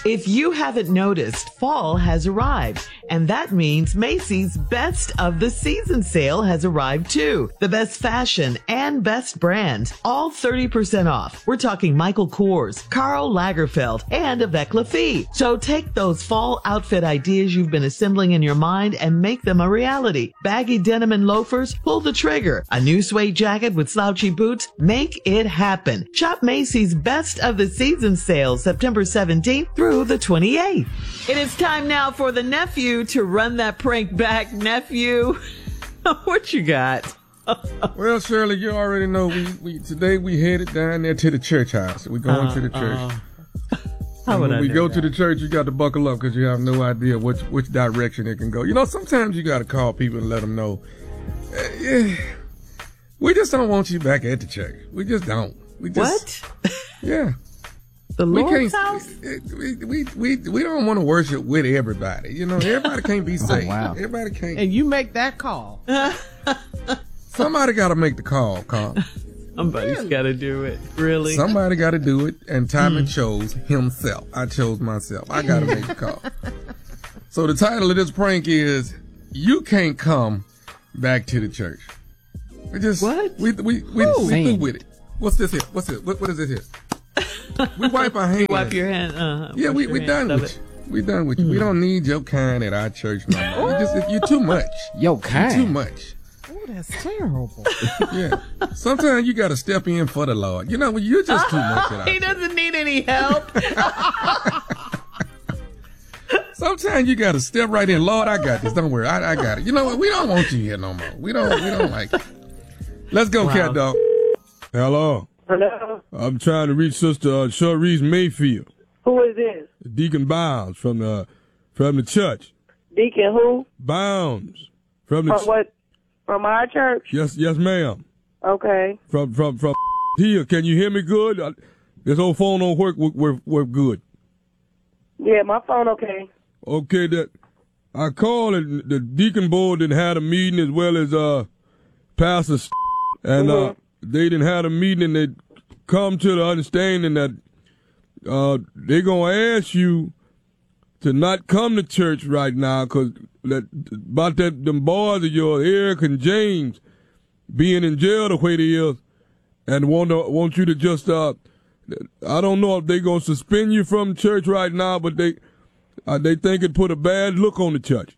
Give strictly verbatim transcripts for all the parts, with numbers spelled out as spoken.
If you haven't noticed, fall has arrived, and that means Macy's Best of the Season sale has arrived too. The best fashion and best brands, all thirty percent off. We're talking Michael Kors, Karl Lagerfeld, and Avec Lafite. So take those fall outfit ideas you've been assembling in your mind and make them a reality. Baggy denim and loafers, pull the trigger. A new suede jacket with slouchy boots, make it happen. Shop Macy's Best of the Season sale September seventeenth through the twenty-eighth. It is time now for the nephew to run that prank back. Nephew, what you got? Well, Shirley, you already know we, we today we headed down there to the church house. We're going uh, to the church. Uh, how and would when I we do go that? to the church, you got to buckle up because you have no idea which which direction it can go. You know, sometimes you got to call people and let them know. Uh, yeah, we just don't want you back at the church. We just don't. We just, what? Yeah. The we Lord's can't, house? We, we, we, we don't want to worship with everybody. You know, everybody can't be saved. Oh, wow. Everybody can't. And you make that call. Somebody got to make the call, Carl. Somebody's really? got to do it. Really? Somebody got to do it, and Tommy mm. chose himself. I chose myself. I got to make the call. So the title of this prank is, You Can't Come Back to the Church. We just, what? We, we, we, we, we through with it. What's this here? What's it? What, what is this here? We wipe our hands. Wipe your hand. Uh, yeah, we we done with you. We done with you. Mm-hmm. We don't need your kind at our church no more. We just, if you're too much. Your kind? You're too much. Oh, that's terrible. Yeah. Sometimes you got to step in for the Lord. You know, you're just too much at our He church. doesn't need any help. Sometimes you got to step right in. Lord, I got this. Don't worry. I, I got it. You know what? We don't want you here no more. We don't, we don't like it. Let's go, wow. Cat Dog. Hello. Hello? I'm trying to reach Sister uh, Cherise Mayfield. Who is this? Deacon Bounds from the from the church. Deacon who? Bounds from the from ch- what? From our church? Yes, yes, ma'am. Okay. From from from here. Can you hear me good? I, this old phone don't work work work good. Yeah, my phone okay. Okay, that I called and the deacon board didn't have a meeting as well as uh Pastor and mm-hmm. uh. They didn't have a meeting and they come to the understanding that uh, they're going to ask you to not come to church right now because that, about that them boys of yours, Eric and James, being in jail the way they is, and want to, want you to just, uh, I don't know if they're going to suspend you from church right now, but they uh, they think it put a bad look on the church.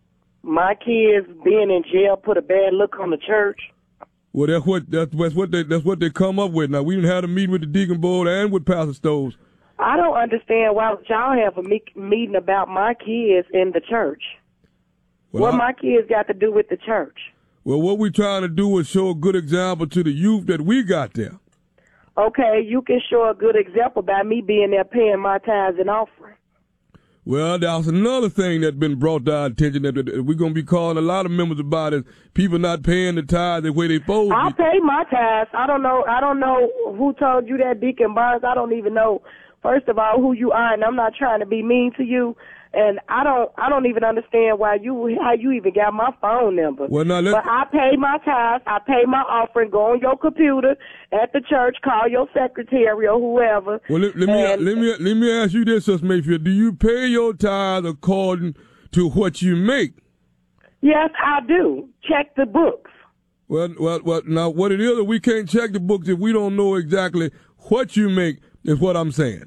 My kids being in jail put a bad look on the church? Well, that's what that's, that's what they that's what they come up with. Now we didn't have a meeting with the deacon board and with Pastor Stokes. I don't understand why y'all have a me- meeting about my kids in the church. Well, what I, my kids got to do with the church? Well, what we trying to do is show a good example to the youth that we got there. Okay, you can show a good example by me being there paying my tithes and offering. Well, there's another thing that's been brought to our attention that we're going to be calling a lot of members about is people not paying the tithes the way they supposed to. I pay my tithes. I don't know. I don't know who told you that, Deacon Barnes. I don't even know, first of all, who you are, and I'm not trying to be mean to you. And I don't, I don't even understand why you, how you even got my phone number. Well, now let's, but I pay my tithes, I pay my offering. Go on your computer at the church, call your secretary or whoever. Well, let, let me and, let me let me ask you this, Sister Mayfield: do you pay your tithes according to what you make? Yes, I do. Check the books. Well, well, well. Now, what it is, we can't check the books if we don't know exactly what you make. Is what I'm saying.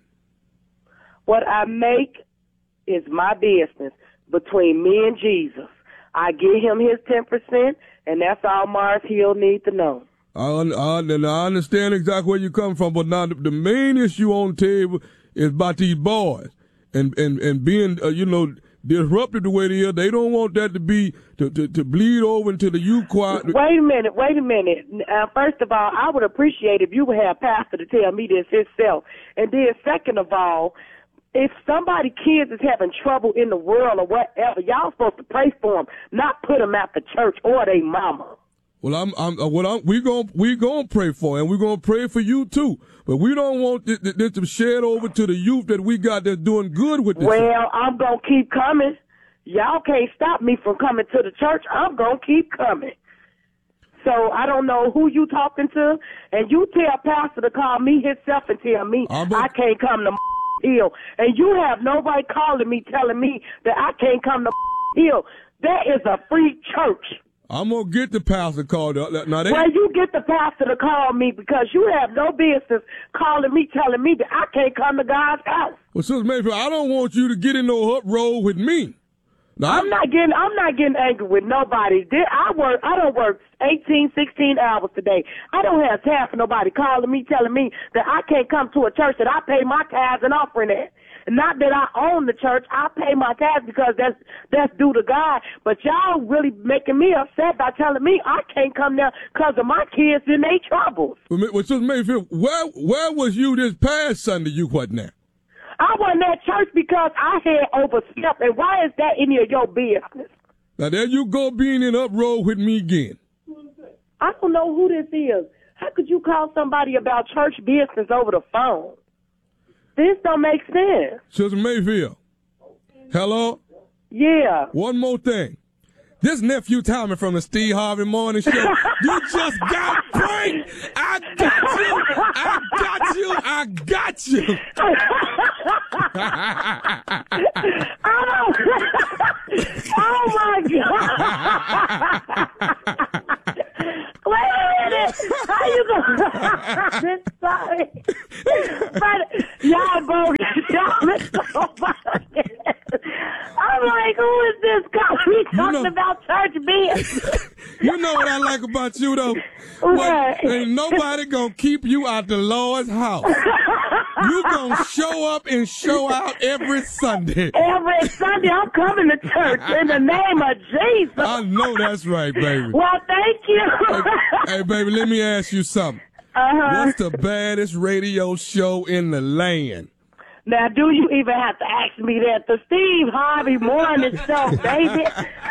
What I make is my business between me and Jesus. I give him his ten percent, and that's all Mars Hill need to know. I, I, I understand exactly where you come from, but now the, the main issue on the table is about these boys and, and, and being, uh, you know, disrupted the way they are. They don't want that to be, to, to, to bleed over into the youth choir. Wait a minute, wait a minute. Uh, first of all, I would appreciate if you would have Pastor to tell me this himself. And then second of all, if somebody kids is having trouble in the world or whatever, y'all supposed to pray for them, not put them at the church or they mama. Well, I'm, I'm, uh, what I'm, we gon' we gonna pray for, and we gonna pray for you too. But we don't want this, this to shed over to the youth that we got that's doing good with this. Well, thing. I'm gonna keep coming. Y'all can't stop me from coming to the church. I'm gonna keep coming. So I don't know who you talking to, and you tell Pastor to call me himself and tell me a, I can't come to Hill, and you have nobody calling me telling me that I can't come to Hill. That is a free church. I'm going to get the pastor called up. Now, they... Well, you get the pastor to call me because you have no business calling me, telling me that I can't come to God's house. Well, Sister Mayfield, I don't want you to get in no uproar with me. Now, I'm not getting, I'm not getting angry with nobody. I work, I don't work eighteen, sixteen hours today. I don't have time for nobody calling me, telling me that I can't come to a church that I pay my tithes and offering at. Not that I own the church. I pay my tithes because that's that's due to God. But y'all really making me upset by telling me I can't come there because of my kids in their troubles. Well, Sister Mayfield, where where was you this past Sunday? You wasn't there. I wasn't at church because I had overslept. And why is that any of your business? Now there you go, being in uproar with me again. I don't know who this is. How could you call somebody about church business over the phone? This don't make sense. Sister Mayfield. Hello? Yeah. One more thing. This nephew Tommy from the Steve Harvey Morning Show, you just got pranked. I got you. I got you. I got you. oh, oh my God. Wait a minute. How you going? This sorry. But y'all bogus. Y'all is so funny. I'm like, who is this guy? We talking you know, about church business. You know what I like about you, though? What? What, ain't nobody gonna keep you out the Lord's house. You gonna show up and show out every Sunday. Every Sunday, I'm coming to church in the name of Jesus. I know that's right, baby. Well, thank you. Hey, hey baby, let me ask you something. Uh-huh. What's the baddest radio show in the land? Now, do you even have to ask me that? The Steve Harvey Morning Show, baby.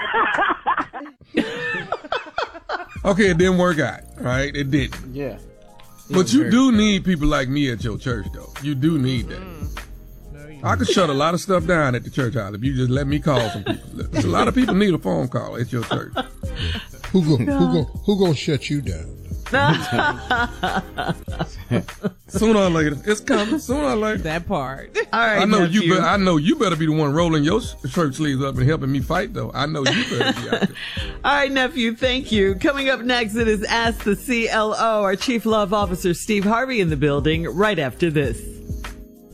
Okay, it didn't work out, right? It didn't. Yeah. But you do need people like me at your church, though. You do need that. Mm. I could shut a lot of stuff down at the church house if you just let me call some people. A lot of people need a phone call at your church. Who gonna who gonna who gonna shut you down? Sooner or later, it's coming. Sooner or later, that part. All right, I know nephew. you. Be- I know you better be the one rolling your shirt sleeves up and helping me fight, though. I know you better be out there. All right, nephew. Thank you. Coming up next, it is Ask the C L O. Our Chief Love Officer Steve Harvey in the building. Right after this.